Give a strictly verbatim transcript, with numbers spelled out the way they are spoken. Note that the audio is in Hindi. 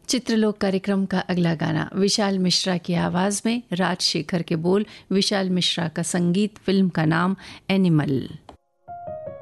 चित्रलोक कार्यक्रम का अगला गाना विशाल मिश्रा की आवाज़ में, राजशेखर के बोल, विशाल मिश्रा का संगीत, फिल्म का नाम एनिमल।